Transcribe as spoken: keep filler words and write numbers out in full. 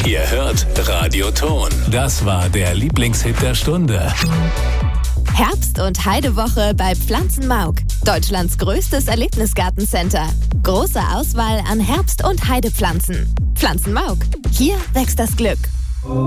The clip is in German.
Ihr hört Radio Ton. Das war der Lieblingshit der Stunde. Herbst- und Heidewoche bei Pflanzenmauk. Deutschlands größtes Erlebnisgartencenter. Große Auswahl an Herbst- und Heidepflanzen. Pflanzenmauk. Hier wächst das Glück.